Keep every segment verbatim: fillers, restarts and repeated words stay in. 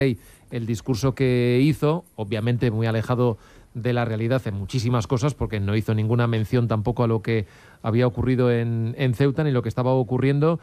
el discurso que hizo, obviamente muy alejado de la realidad en muchísimas cosas, porque no hizo ninguna mención tampoco a lo que había ocurrido en, en Ceuta ni lo que estaba ocurriendo.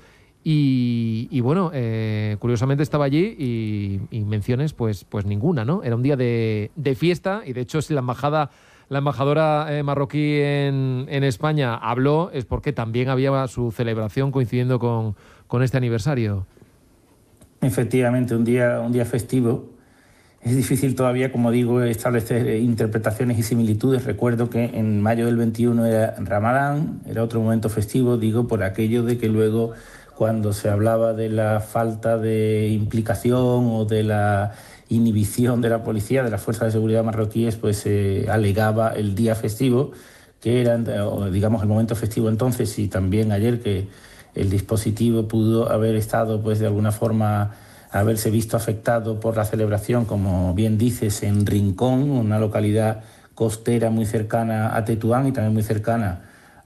Y, y bueno, eh, curiosamente estaba allí y, y menciones pues, pues ninguna, ¿no? Era un día de, de fiesta y de hecho si la embajada, la embajadora eh, marroquí en, en España habló es porque también había su celebración coincidiendo con, con este aniversario. Efectivamente, un día, un día festivo. Es difícil todavía, como digo, establecer interpretaciones y similitudes. Recuerdo que en mayo del veintiuno era Ramadán, era otro momento festivo, digo, por aquello de que luego, cuando se hablaba de la falta de implicación o de la inhibición de la policía, de las fuerzas de seguridad marroquíes, pues se eh, alegaba el día festivo, que era, digamos, el momento festivo entonces, y también ayer que el dispositivo pudo haber estado, pues de alguna forma, haberse visto afectado por la celebración, como bien dices, en Rincón, una localidad costera muy cercana a Tetuán y también muy cercana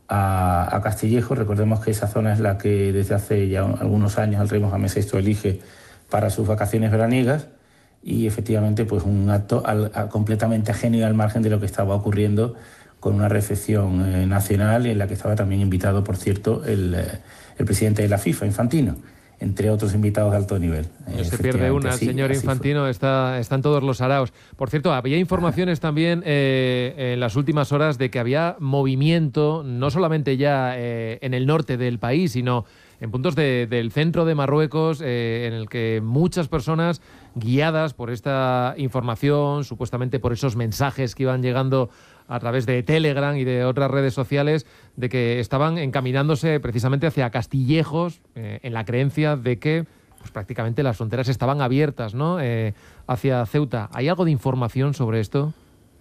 a, a Castillejo. Recordemos que esa zona es la que desde hace ya algunos años el rey Mohamed sexto elige para sus vacaciones veraniegas, y efectivamente pues un acto al, a, completamente ajeno y al margen de lo que estaba ocurriendo, con una recepción eh, nacional en la que estaba también invitado, por cierto, el, eh, el presidente de la FIFA, Infantino, entre otros invitados de alto nivel. No se pierde una, el sí, señor Infantino está, está en todos los araos. Por cierto, había informaciones también eh, en las últimas horas de que había movimiento, no solamente ya eh, en el norte del país, sino en puntos de, del centro de Marruecos, eh, en el que muchas personas, guiadas por esta información, supuestamente por esos mensajes que iban llegando a través de Telegram y de otras redes sociales, de que estaban encaminándose precisamente hacia Castillejos, eh, en la creencia de que pues, prácticamente las fronteras estaban abiertas, ¿no? Eh, hacia Ceuta. ¿Hay algo de información sobre esto?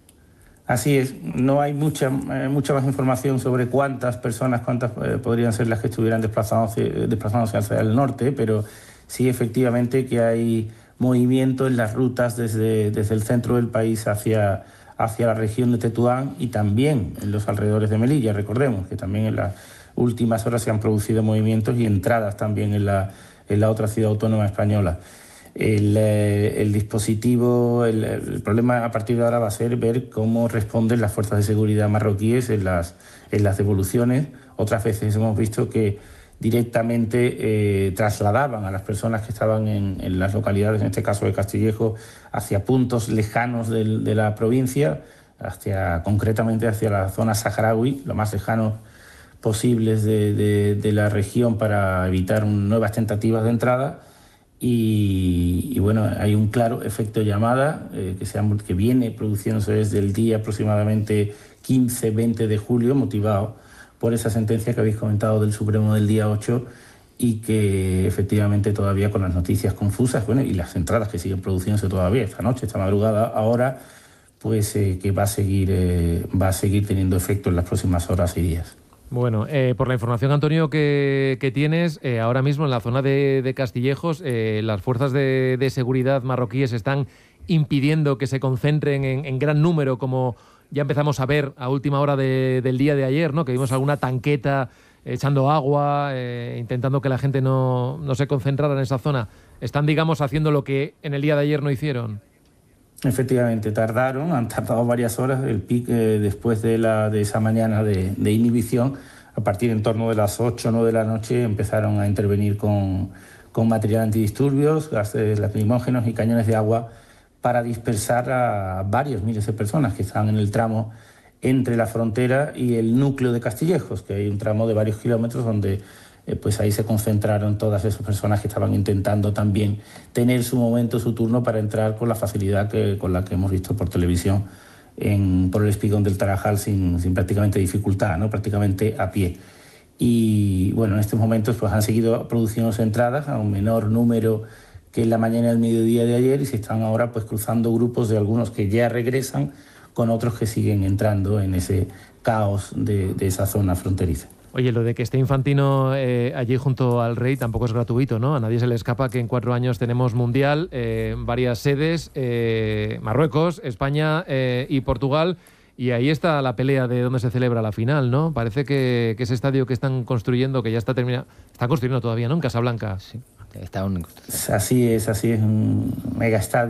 Así es, no hay mucha, eh, mucha más información sobre cuántas personas, cuántas eh, podrían ser las que estuvieran desplazándose, desplazándose hacia el norte, pero sí efectivamente que hay movimiento en las rutas desde, desde el centro del país hacia, hacia la región de Tetuán y también en los alrededores de Melilla. Recordemos que también en las últimas horas se han producido movimientos y entradas también en la, en la otra ciudad autónoma española. El, el dispositivo, el, el problema a partir de ahora va a ser ver cómo responden las fuerzas de seguridad marroquíes en las, en las devoluciones. Otras veces hemos visto que directamente eh, trasladaban a las personas que estaban en, en las localidades, en este caso de Castillejo, hacia puntos lejanos del, de la provincia, hacia, concretamente hacia la zona saharaui, lo más lejano posibles de, de, de la región, para evitar un, nuevas tentativas de entrada. Y, y bueno, hay un claro efecto llamada eh, que, se ha, que viene produciéndose desde el día aproximadamente quince veinte de julio, motivado por esa sentencia que habéis comentado del Supremo del día ocho, y que efectivamente todavía con las noticias confusas, bueno, y las entradas que siguen produciéndose todavía esta noche, esta madrugada, ahora, pues eh, que va a seguir, eh, va a seguir teniendo efecto en las próximas horas y días. Bueno, eh, por la información, Antonio, que, que tienes, eh, ahora mismo en la zona de, de Castillejos, eh, las fuerzas de, de seguridad marroquíes están impidiendo que se concentren en, en gran número, como ya empezamos a ver a última hora de, del día de ayer, ¿no? Que vimos alguna tanqueta echando agua, eh, intentando que la gente no, no se concentrara en esa zona. Están, digamos, haciendo lo que en el día de ayer no hicieron. Efectivamente, tardaron, han tardado varias horas. El pic eh, después de, la, de esa mañana de, de inhibición, a partir en torno de las ocho o nueve de la noche, empezaron a intervenir con, con material antidisturbios, gases lacrimógenos y cañones de agua para dispersar a varios miles de personas que estaban en el tramo entre la frontera y el núcleo de Castillejos, que hay un tramo de varios kilómetros donde Eh, pues ahí se concentraron todas esas personas que estaban intentando también tener su momento, su turno, para entrar con la facilidad que, con la que hemos visto por televisión en, por el espigón del Tarajal sin, sin prácticamente dificultad, ¿no? Prácticamente a pie. Y bueno, en estos momentos pues han seguido produciéndose entradas a un menor número que en la mañana del mediodía de ayer, y se están ahora pues cruzando grupos de algunos que ya regresan con otros que siguen entrando en ese caos de, de esa zona fronteriza. Oye, lo de que esté Infantino eh, allí junto al rey tampoco es gratuito, ¿no? A nadie se le escapa que en cuatro años tenemos Mundial, eh, varias sedes, eh, Marruecos, España eh, y Portugal, y ahí está la pelea de dónde se celebra la final, ¿no? Parece que, que ese estadio que están construyendo, que ya está terminado, está construyendo todavía, ¿no? En Casablanca. Sí, está un... Así es, así es, un mega estadio.